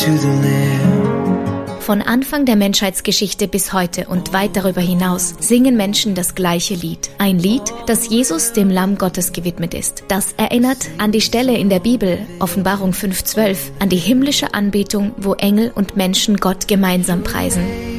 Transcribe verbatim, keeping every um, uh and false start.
to the Lamb. Von Anfang der Menschheitsgeschichte bis heute und weit darüber hinaus singen Menschen das gleiche Lied. Ein Lied, das Jesus, dem Lamm Gottes, gewidmet ist. Das erinnert an die Stelle in der Bibel, Offenbarung fünf zwölf, an die himmlische Anbetung, wo Engel und Menschen Gott gemeinsam preisen.